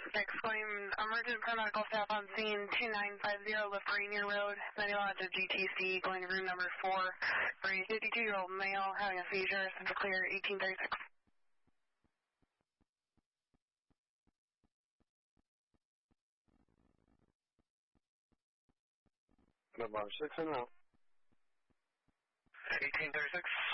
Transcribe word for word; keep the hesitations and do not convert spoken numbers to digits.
six, claim emergent paramedical staff on scene two nine five zero Lift Rainier Road, ninety-one to G T C, going to room number four for a fifty-two-year-old male having a seizure, to clear eighteen thirty-six. Number six and out. eighteen thirty-six.